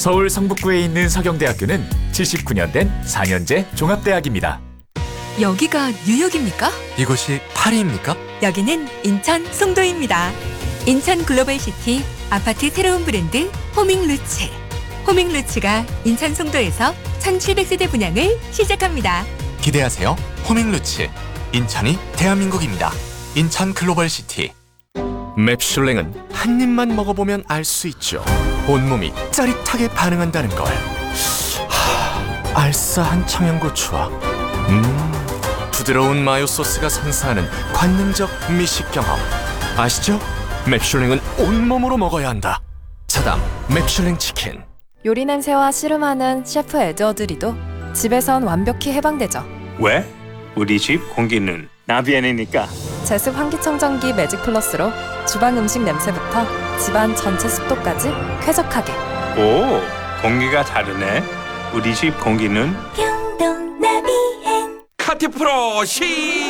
서울 성북구에 있는 서경대학교는 79년 된 4년제 종합대학입니다. 여기가 뉴욕입니까? 이곳이 파리입니까? 여기는 인천 송도입니다. 인천 글로벌시티 아파트 새로운 브랜드 호밍루츠. 호밍루츠가 인천 송도에서 1700세대 분양을 시작합니다. 기대하세요. 호밍루츠. 인천이 대한민국입니다. 인천 글로벌시티. 맵슐랭은 한 입만 먹어보면 알 수 있죠. 온몸이 짜릿하게 반응한다는 걸. 알싸한 청양고추와 부드러운 마요 소스가 선사하는 관능적 미식 경험. 아시죠? 맵슐랭은 온몸으로 먹어야 한다. 사담 맵슐랭 치킨. 요리 냄새와 씨름하는 셰프 에드워드리도 집에선 완벽히 해방되죠. 왜? 우리 집 공기는 나비엔이니까. 제습 환기청정기 매직 플러스로 주방 음식 냄새부터 집안 전체 습도까지 쾌적하게. 오, 공기가 다르네. 우리 집 공기는 평동 나비엔 카티프로 시